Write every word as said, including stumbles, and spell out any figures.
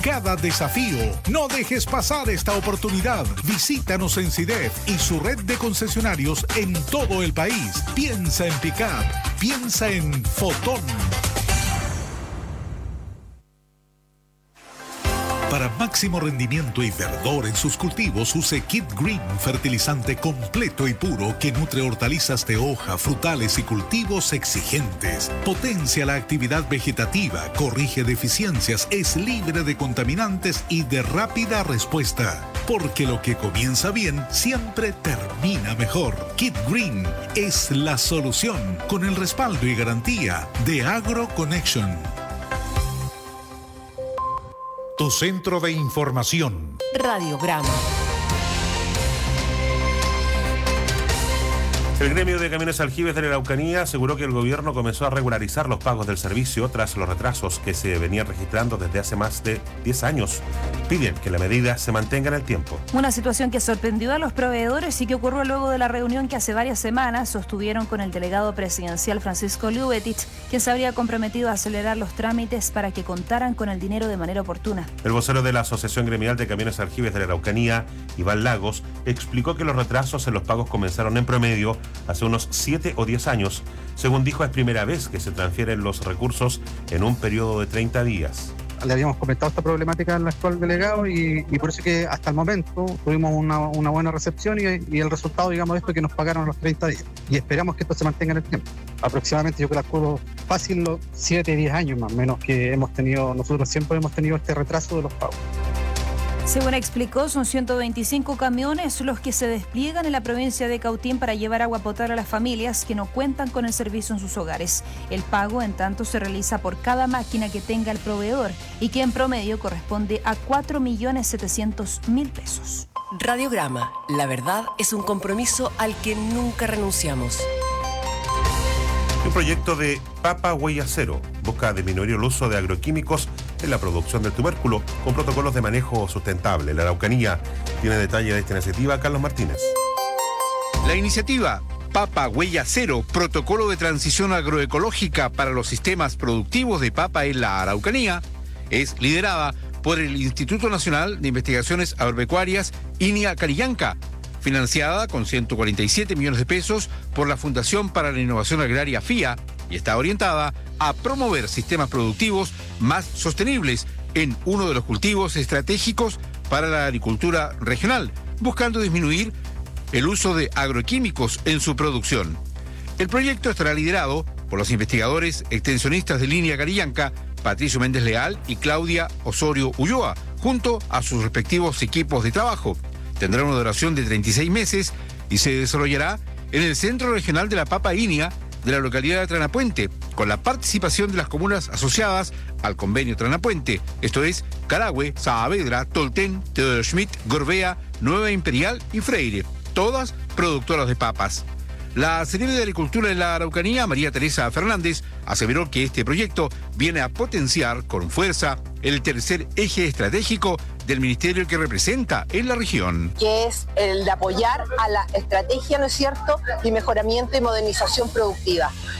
cada desafío. No dejes pasar esta oportunidad. Visítanos en SIDEF y su red de concesionarios en todo el país. Piensa en Pickup. Piensa en Fotón. Para máximo rendimiento y verdor en sus cultivos, use Kid Green, fertilizante completo y puro que nutre hortalizas de hoja, frutales y cultivos exigentes. Potencia la actividad vegetativa, corrige deficiencias, es libre de contaminantes y de rápida respuesta. Porque lo que comienza bien siempre termina mejor. Kid Green es la solución con el respaldo y garantía de AgroConnection. Tu centro de información. Radiograma. El gremio de camiones aljibes de la Araucanía aseguró que el gobierno comenzó a regularizar los pagos del servicio tras los retrasos que se venían registrando desde hace más de diez años. Piden que la medida se mantenga en el tiempo. Una situación que sorprendió a los proveedores y que ocurrió luego de la reunión que hace varias semanas sostuvieron con el delegado presidencial Francisco Liubetich, quien se habría comprometido a acelerar los trámites para que contaran con el dinero de manera oportuna. El vocero de la Asociación Gremial de Camiones Aljibes de la Araucanía, Iván Lagos, explicó que los retrasos en los pagos comenzaron en promedio hace unos siete o diez años. Según dijo, es primera vez que se transfieren los recursos en un periodo de treinta días. Le habíamos comentado esta problemática al actual delegado y, y por eso que hasta el momento tuvimos una, una buena recepción y, y el resultado, digamos, de esto es que nos pagaron los treinta días. Y esperamos que esto se mantenga en el tiempo. Aproximadamente yo calculo fácil los siete, diez años más o menos que hemos tenido, nosotros siempre hemos tenido este retraso de los pagos. Según explicó, son ciento veinticinco camiones los que se despliegan en la provincia de Cautín para llevar agua potable a las familias que no cuentan con el servicio en sus hogares. El pago, en tanto, se realiza por cada máquina que tenga el proveedor y que en promedio corresponde a cuatro millones setecientos mil pesos. Radiograma. La verdad es un compromiso al que nunca renunciamos. Un proyecto de Papa Huella Cero busca disminuir el uso de agroquímicos en la producción del tubérculo con protocolos de manejo sustentable. La Araucanía tiene detalle de esta iniciativa, Carlos Martínez. La iniciativa Papa Huella Cero, protocolo de transición agroecológica para los sistemas productivos de papa en la Araucanía, es liderada por el Instituto Nacional de Investigaciones Agropecuarias, INIA Carillanca, financiada con ciento cuarenta y siete millones de pesos por la Fundación para la Innovación Agraria FIA y está orientada a promover sistemas productivos más sostenibles en uno de los cultivos estratégicos para la agricultura regional, buscando disminuir el uso de agroquímicos en su producción. El proyecto estará liderado por los investigadores extensionistas de Línea Carillanca, Patricio Méndez Leal y Claudia Osorio Ulloa, junto a sus respectivos equipos de trabajo. Tendrá una duración de treinta y seis meses y se desarrollará en el Centro Regional de la Papa INIA de la localidad de Tranapuente, con la participación de las comunas asociadas al convenio Tranapuente, esto es Carahue, Saavedra, Tolten, Teodoro Schmidt, Gorbea, Nueva Imperial y Freire, todas productoras de papas. La Secretaria de Agricultura de la Araucanía, María Teresa Fernández, aseveró que este proyecto viene a potenciar con fuerza el tercer eje estratégico del ministerio que representa en la región. Que es el de apoyar a la estrategia, ¿no es cierto?, y mejoramiento y modernización productiva.